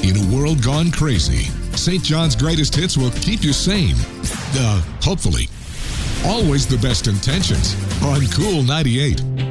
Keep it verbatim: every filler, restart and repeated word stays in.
In a world gone crazy, Saint John's Greatest Hits will keep you sane. Uh, hopefully. Always the best intentions on Cool ninety-eight.